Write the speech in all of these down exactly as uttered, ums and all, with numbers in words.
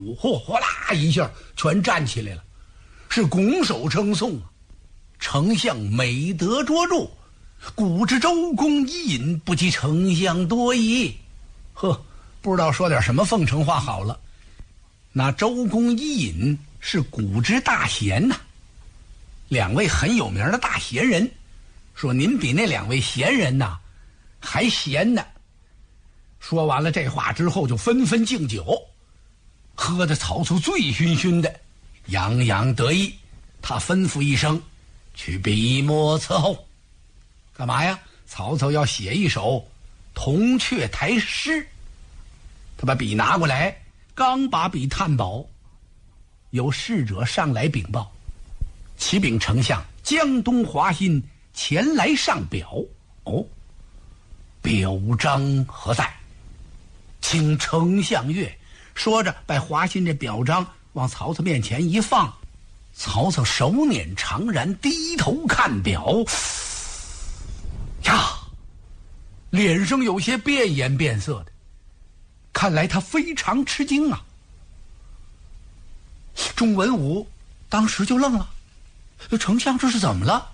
嚯哗啦一下全站起来了，是拱手称颂啊！丞相美德卓著，古之周公伊尹不及丞相多矣。呵，不知道说点什么奉承话好了。那周公伊尹是古之大贤呐、啊，两位很有名的大贤人，说您比那两位贤人呐、啊、还贤呢。说完了这话之后，就纷纷敬酒，喝得曹操醉醺醺的，洋洋得意。他吩咐一声，去笔墨伺候。干嘛呀？曹操要写一首铜雀台诗。他把笔拿过来，刚把笔探宝，有侍者上来禀报：启禀丞相，江东华歆前来上表。哦，表彰何在？请丞相阅。说着，把华歆这表彰往曹操面前一放。曹操手捻长髯，低头看表，呀，脸上有些变颜变色的，看来他非常吃惊啊。众文武当时就愣了，丞相这是怎么了？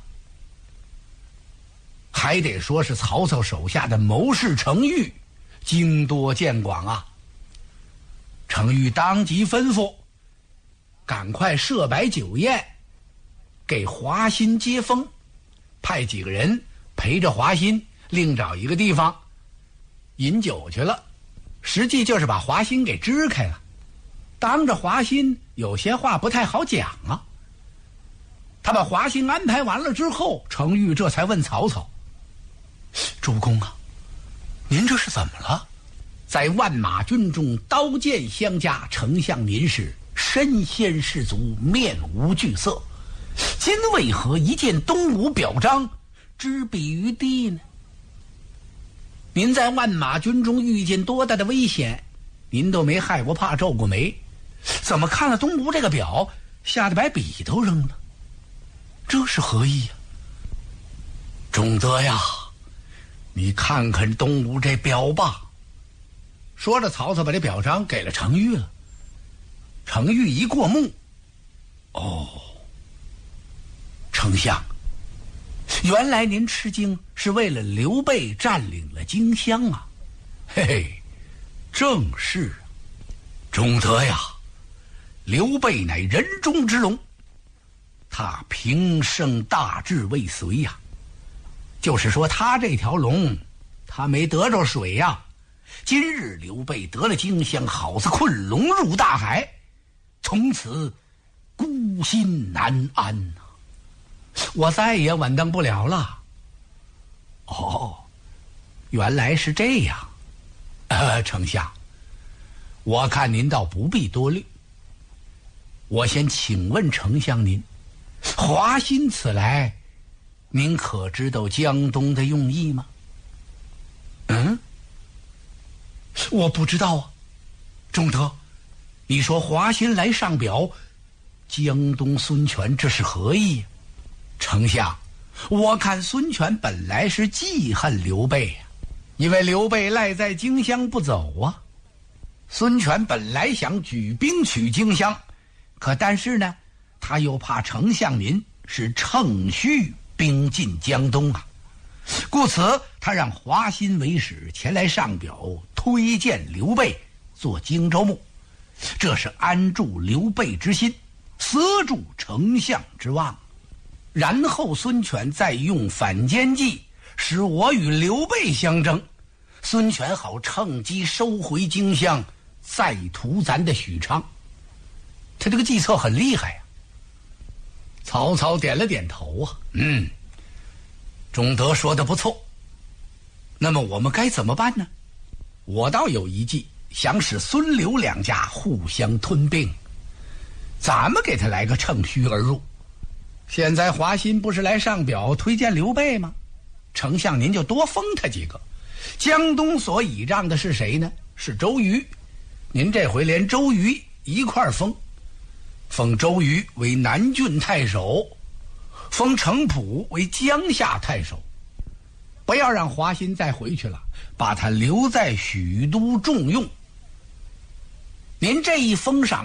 还得说是曹操手下的谋士程昱经多见广啊。程昱当即吩咐，赶快设摆酒宴，给华歆接风，派几个人陪着华歆另找一个地方饮酒去了，实际就是把华歆给支开了。当着华歆有些话不太好讲啊。他把华歆安排完了之后，程昱这才问曹操：周公啊，您这是怎么了？在万马军中刀剑相加，丞相您是身先士卒，面无惧色，今为何一见东吴表彰，知彼于地呢？您在万马军中遇见多大的危险，您都没害过怕皱过眉，怎么看了东吴这个表，吓得把笔都扔了？这是何意呀？仲德呀，你看看东吴这表吧。说着，曹操把这表彰给了程昱了。程昱一过目，哦，丞相，原来您吃惊是为了刘备占领了荆襄啊。嘿嘿，正是啊。仲德呀，刘备乃人中之龙，他平生大智未遂呀、啊，就是说他这条龙他没得着水呀、啊。今日刘备得了荆襄，好似困龙入大海，从此孤心难安呐、啊，我再也稳当不了了。哦，原来是这样。呃，丞相，我看您倒不必多虑。我先请问丞相您，华歆此来，您可知道江东的用意吗？嗯，我不知道啊。仲德，你说华歆来上表，江东孙权这是何意？丞相，我看孙权本来是记恨刘备呀、啊，因为刘备赖在荆襄不走啊。孙权本来想举兵取荆襄，可但是呢，他又怕丞相您是乘虚兵进江东啊，故此他让华歆为使前来上表，推荐刘备做荆州牧，这是安住刘备之心，塞住丞相之望。然后孙权再用反间计，使我与刘备相争，孙权好趁机收回荆襄，再屠咱的许昌。他这个计策很厉害呀、啊。曹操点了点头啊，嗯，仲德说的不错。那么我们该怎么办呢？我倒有一计，想使孙刘两家互相吞并，咱们给他来个乘虚而入。现在华歆不是来上表推荐刘备吗？丞相您就多封他几个。江东所倚仗的是谁呢？是周瑜。您这回连周瑜一块封，封周瑜为南郡太守，封程普为江夏太守，不要让华歆再回去了，把他留在许都重用。您这一封赏